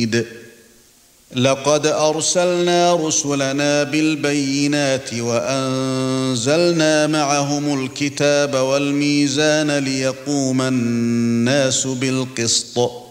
شديد لقد أرسلنا رسلنا بالبينات وأنزلنا معهم الكتاب والميزان ليقوم الناس بالقسط